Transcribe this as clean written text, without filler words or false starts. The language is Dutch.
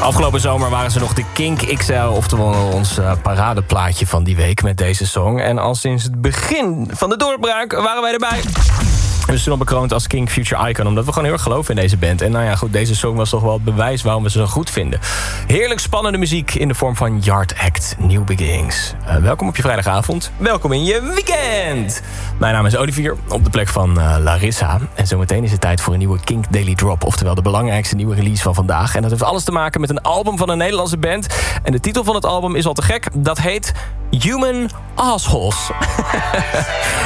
Afgelopen zomer waren ze nog de Kink XL, oftewel ons paradeplaatje van die week met deze song. En al sinds het begin van de doorbraak waren wij erbij. We zijn al bekroond als Kink Future Icon, omdat we gewoon heel erg geloven in deze band. En nou ja, goed, deze song was toch wel het bewijs waarom we ze zo goed vinden. Heerlijk spannende muziek in de vorm van Yard Act, New Beginnings. Welkom op je vrijdagavond, welkom in je weekend. Mijn naam is Olivier, op de plek van Larissa. En zometeen is het tijd voor een nieuwe Kink Daily Drop, oftewel de belangrijkste nieuwe release van vandaag. En dat heeft alles te maken met een album van een Nederlandse band. En de titel van het album is al te gek, dat heet Human Assholes.